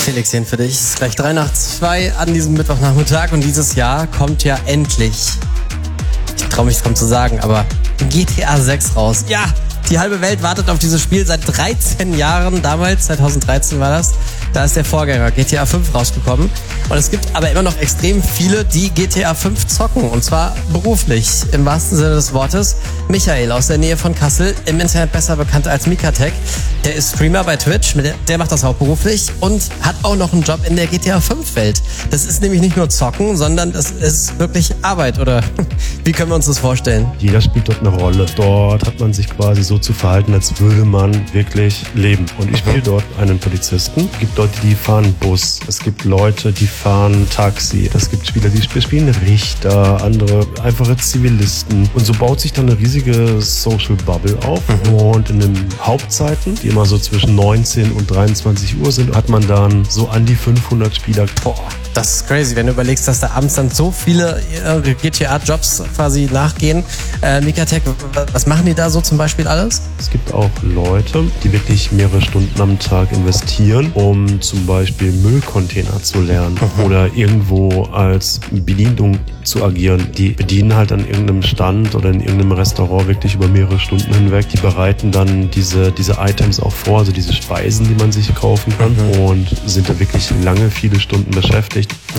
Felixchen, für dich ist gleich 3:02 an diesem Mittwochnachmittag und dieses Jahr kommt ja endlich, ich traue mich es kaum zu sagen, aber GTA 6 raus. Ja, die halbe Welt wartet auf dieses Spiel seit 13 Jahren, damals, 2013 war das. Da ist der Vorgänger GTA 5 rausgekommen. Und es gibt aber immer noch extrem viele, die GTA 5 zocken. Und zwar beruflich, im wahrsten Sinne des Wortes. Michael aus der Nähe von Kassel, im Internet besser bekannt als Mikatech. Der ist Streamer bei Twitch, der macht das hauptberuflich und hat auch noch einen Job in der GTA 5 Welt. Das ist nämlich nicht nur Zocken, sondern das ist wirklich Arbeit, oder wie können wir uns das vorstellen? Jeder spielt dort eine Rolle. Dort hat man sich quasi so zu verhalten, als würde man wirklich leben. Und ich spiele dort einen Polizisten. Es gibt Leute, die fahren Bus. Es gibt Leute, die fahren Taxi. Es gibt Spieler, die spielen Richter, andere einfache Zivilisten. Und so baut sich dann eine riesige Social Bubble auf. Und in den Hauptzeiten, die immer so zwischen 19 und 23 Uhr sind, hat man dann so an die 500 Spieler. Boah, das ist crazy, wenn du überlegst, dass da abends dann so viele GTA-Jobs quasi nachgehen. Mikatech, was machen die da so zum Beispiel alles? Es gibt auch Leute, die wirklich mehrere Stunden am Tag investieren, um zum Beispiel Müllcontainer zu lernen oder irgendwo als Bedienung zu agieren. Die bedienen halt an irgendeinem Stand oder in irgendeinem Restaurant wirklich über mehrere Stunden hinweg. Die bereiten dann diese Items auch vor, also diese Speisen, die man sich kaufen kann und sind da wirklich lange, viele Stunden beschäftigt.